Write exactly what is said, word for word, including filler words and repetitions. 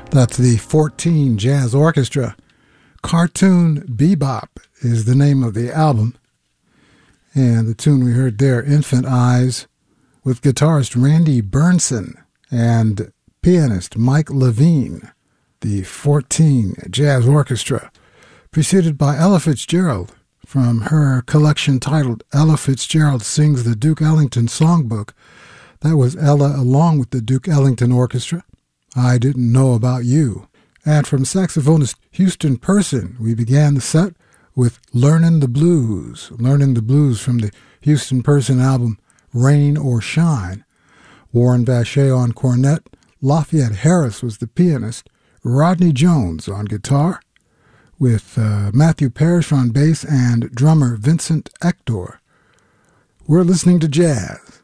That's the fourteen Jazz Orchestra. Cartoon Bebop is the name of the album. And the tune we heard there, Infant Eyes, with guitarist Randy Bernson and pianist Mike Levine. The fourteen Jazz Orchestra, preceded by Ella Fitzgerald from her collection titled Ella Fitzgerald Sings the Duke Ellington Songbook. That was Ella along with the Duke Ellington Orchestra. I Didn't Know About You. And from saxophonist Houston Person, we began the set with Learnin' the Blues. Learnin' the Blues from the Houston Person album Rain or Shine. Warren Vachey on cornet, Lafayette Harris was the pianist, Rodney Jones on guitar, with uh, Matthew Parrish on bass and drummer Vincent Ector. We're listening to jazz